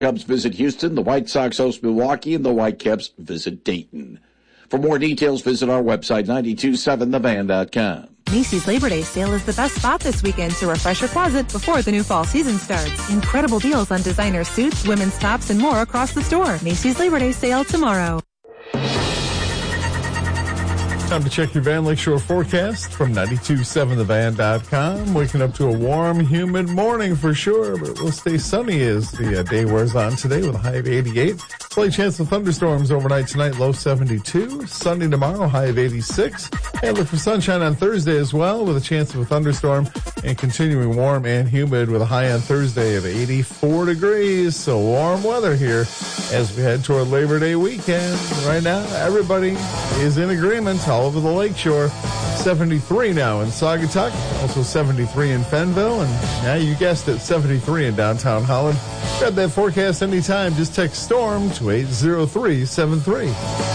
Cubs visit Houston, the White Sox host Milwaukee, and the Whitecaps visit Dayton. For more details, visit our website, 927thevan.com. Macy's Labor Day sale is the best spot this weekend to refresh your closet before the new fall season starts. Incredible deals on designer suits, women's tops, and more across the store. Macy's Labor Day sale tomorrow. Time to check your Van Lakeshore forecast from 927thevan.com. Waking up to a warm, humid morning for sure, but it will stay sunny as the day wears on today with a high of 88. Slight chance of thunderstorms overnight tonight, low 72. Sunday tomorrow, high of 86. And look for sunshine on Thursday as well with a chance of a thunderstorm and continuing warm and humid with a high on Thursday of 84 degrees. So warm weather here as we head toward Labor Day weekend. Right now, everybody is in agreement all over the lakeshore. 73 now in Saugatuck, also 73 in Fenville, and now you guessed it, 73 in downtown Holland. Grab that forecast anytime. Just text STORM to 80373.